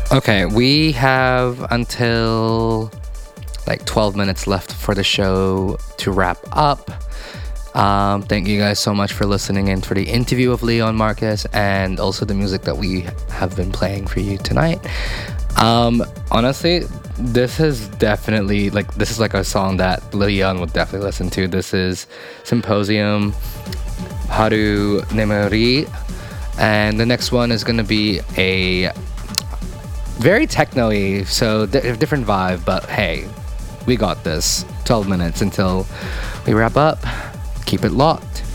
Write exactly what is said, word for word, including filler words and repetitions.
Okay, we have until like twelve minutes left for the show to wrap up. Um, thank you guys so much for listening in for the interview of Leon Marquez and also the music that we have been playing for you tonight. Um, honestly, this is definitely like this is like a song that Leon would definitely listen to. This is Symposium Haru Nemuri, and the next one is gonna be a very techno-y, so di- different vibe, but hey, we got this. twelve minutes until we wrap up. Keep it locked.